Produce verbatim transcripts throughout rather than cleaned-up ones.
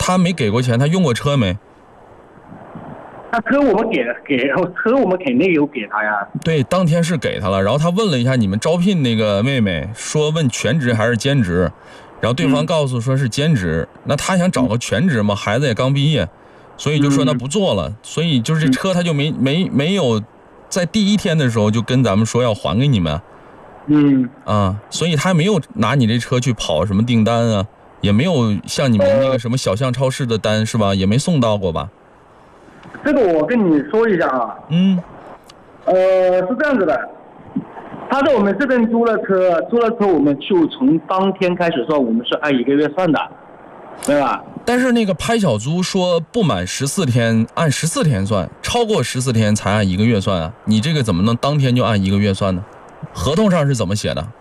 他没给过钱，他用过车没？ 那车我们给给车我们肯定有给他呀。 对，当天是给他了，然后他问了一下你们招聘那个妹妹，说问全职还是兼职，然后对方告诉说是兼职，嗯、那他想找个全职嘛，孩子也刚毕业，所以就说那不做了，嗯、所以就是这车他就没没没有在第一天的时候就跟咱们说要还给你们， 嗯啊，所以他没有拿你这车去跑什么订单啊，也没有像你们那个什么小巷超市的单是吧，也没送到过吧？ 这个我跟你说一下啊， 嗯， 呃，是这样子的，他在我们这边租了车，租了车我们就从当天开始说，我们是按一个月算的，对吧？ 但是那个拍小租说不满十四天按十四天算，超过十四天才按一个月算啊，你这个怎么能当天就按一个月算呢？合同上是怎么写的？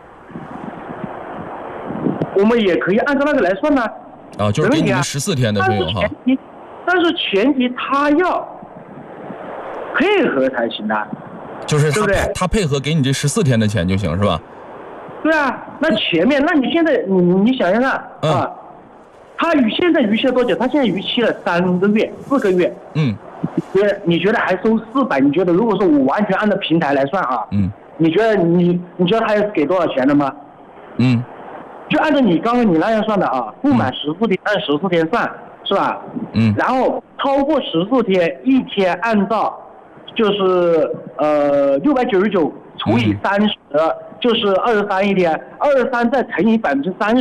我们也可以按照那个来算呢。 啊，就是给你们十四天的费用哈。 但是前提他要配合才行的， 就是他对不对？ 他配合给你这十四天的钱就行是吧？ 对啊，那前面，那你现在你你想想看、嗯、啊，他逾现在逾期了多久？他现在逾期了三个月、四个月。 嗯。 你你觉得还收四百？你觉得如果说我完全按照平台来算啊？ 嗯。 你觉得你你觉得他要给多少钱的吗？ 嗯。 就按照你刚刚你那样算的啊，不满十四天按十四天算。是吧？ 嗯， 然后超过十四天，一天按照就是呃六百九十九除以三十、嗯，就是二十三一天，二十三再乘以百分之三十。